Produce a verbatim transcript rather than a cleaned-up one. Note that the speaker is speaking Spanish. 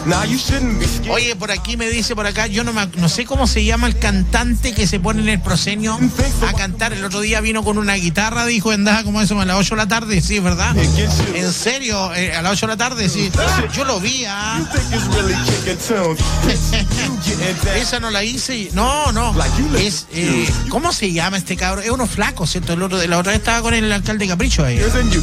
Oye, por aquí me dice, por acá, yo no me, no sé cómo se llama el cantante que se pone en el proscenio a cantar. El otro día vino con una guitarra, dijo, andaba como eso a las ocho de la tarde, sí, ¿verdad? En serio, eh, a las ocho de la tarde, sí. Yo lo vi, ¿ah? Esa no la hice. No, no. Es, eh, ¿cómo se llama este cabrón? Es uno flaco, ¿cierto? El otro, la otra vez estaba con el alcalde Capricho ahí.